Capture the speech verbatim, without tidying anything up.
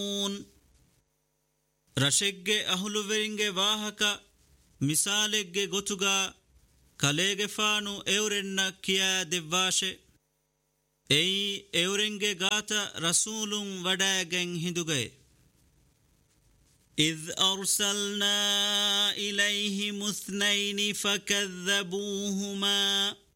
ರಶೆಗ್ಗೆ ಅಹುಲುವೆರಿಂಗೆ ವಾಹಕ ಮಿಸಾಲೆಗ್ಗೆ ಗೊತುಗ ಕಲೆಗೆ ಫಾನು ಎವರೆನ್ನ ಕಿಯಾ ದೆವ್ವಾಶೆ ಎಯಿ ಎವರೆಂಗೆ ಗಾತ ರಸೂಲುಂ ವಡಾಗೆಂ ಹಿಂದುಗೆ إذ أرسلنا إليهم اثنين فكذبوهما